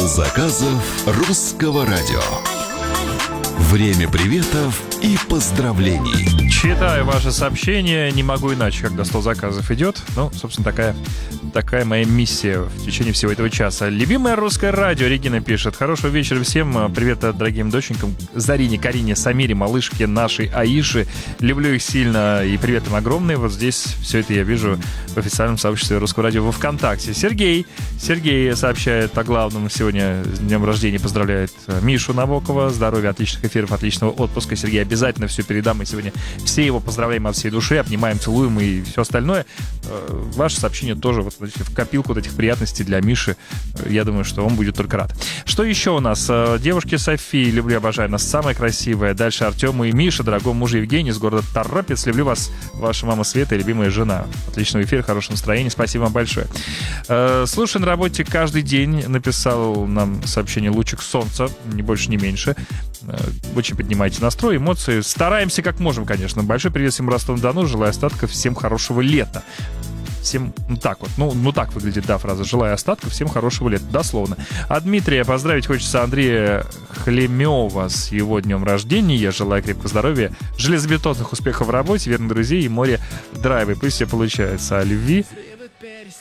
Стол заказов русского радио. Время приветов и поздравлений. Читаю ваши сообщения, не могу иначе, когда стол заказов идет. Ну, собственно, такая моя миссия в течение всего этого часа. Любимое русское радио, Регина пишет. Хорошего вечера всем. Привет дорогим доченькам Зарине, Карине, Самире, малышке нашей Аиши. Люблю их сильно и привет им огромный. Вот здесь все это я вижу в официальном сообществе русского радио во ВКонтакте. Сергей сообщает о главном. Сегодня с днем рождения поздравляет Мишу Набокова. Здоровья, отличных эфиров, отличного отпуска. Сергей, обязательно все передам. Мы сегодня все его поздравляем от всей души, обнимаем, целуем и все остальное. Ваше сообщение тоже вот в копилку вот этих приятностей для Миши. Я думаю, что он будет только рад. Что еще у нас? Девушки Софии, люблю, обожаю, нас самая красивая. Дальше Артему и Миша, дорогому мужу Евгений из города Торопец. Люблю вас, ваша мама Света и любимая жена. Отличного эфира, хорошего настроения. Спасибо вам большое. Слушай на работе каждый день. Написал нам сообщение «Лучик солнца», ни больше, ни меньше. Очень поднимайте настрой, эмоции. Стараемся как можем, конечно. Большой привет всем Ростову-на-Дону. Желаю остатков, всем хорошего лета. Всем, ну так вот, ну так выглядит, да, фраза. Желаю остатков, всем хорошего лета, дословно. А Дмитрия поздравить хочется Андрея Хлемева с его днем рождения. Я желаю крепкого здоровья, железобетонных успехов в работе, верных друзей и море драйва. Пусть все получается. О любви